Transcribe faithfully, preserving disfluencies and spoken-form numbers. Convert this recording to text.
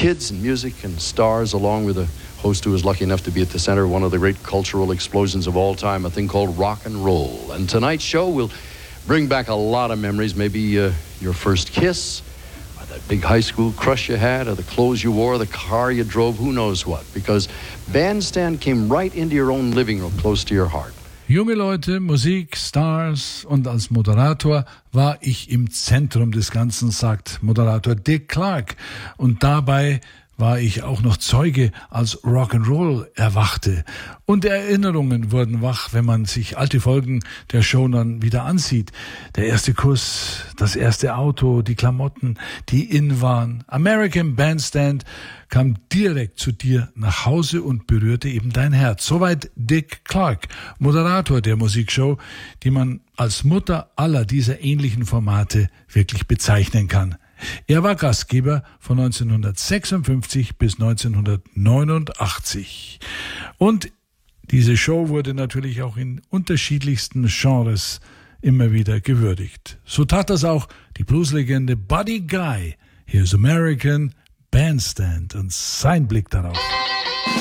kids and music and stars, along with a host who was lucky enough to be at the center of one of the great cultural explosions of all time, a thing called rock and roll. And tonight's show will bring back a lot of memories, maybe uh, your first kiss, or that big high school crush you had, or the clothes you wore, the car you drove, who knows what, because Bandstand came right into your own living room, close to your heart. Junge Leute, Musik, Stars und als Moderator war ich im Zentrum des Ganzen, sagt Moderator Dick Clark. Und dabei war ich auch noch Zeuge, als Rock'n'Roll erwachte. Und Erinnerungen wurden wach, wenn man sich alte Folgen der Show dann wieder ansieht. Der erste Kuss, das erste Auto, die Klamotten, die in waren. American Bandstand kam direkt zu dir nach Hause und berührte eben dein Herz. Soweit Dick Clark, Moderator der Musikshow, die man als Mutter aller dieser ähnlichen Formate wirklich bezeichnen kann. Er war Gastgeber von neunzehnhundertsechsundfünfzig bis neunzehnhundertneunundachtzig. Und diese Show wurde natürlich auch in unterschiedlichsten Genres immer wieder gewürdigt. So tat das auch die Blueslegende Buddy Guy. Here's American Bandstand und sein Blick darauf.